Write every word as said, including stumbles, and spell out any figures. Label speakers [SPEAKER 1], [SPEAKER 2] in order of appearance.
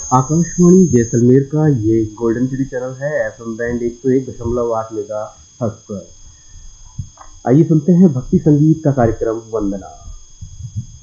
[SPEAKER 1] आकाशवाणी जैसलमेर का ये golden city channel है। एफएम बैंड एक सौ एक दशमलव आठ मेगा हर्ट्ज पर। आइए सुनते हैं भक्ति संगीत का कार्यक्रम वंदना।